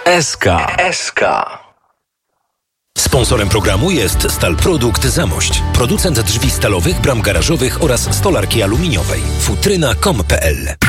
SK. Sponsorem programu jest Stalprodukt Zamość, producent drzwi stalowych, bram garażowych oraz stolarki aluminiowej. Futryna.com.pl